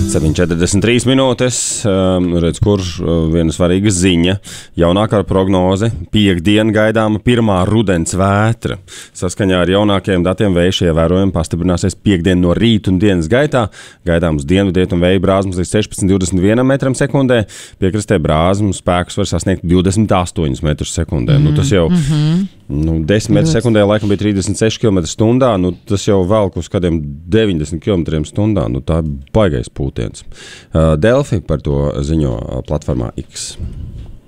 7:43 minūtes, redz, kur viena svarīga ziņa. Jaunākā prognoze - piektdien gaidāma pirmā rudens vētra. Saskaņā ar jaunākajiem datiem vējš ievērojami pastiprināsies piektdien no rīta un dienas gaitā. Gaidāms dienvidietu un vēja brāzmas līdz 16–21 metram sekundē. Piekrastē brāzmu spēkus var sasniegt 28 metrus sekundē. Tas jau 10 metru sekundē laikam bija 36 km/h. Tas jau velk uz kādiem 90 km/h. Tā ir baigais pūtiens. Delfi par to ziņo platformā X.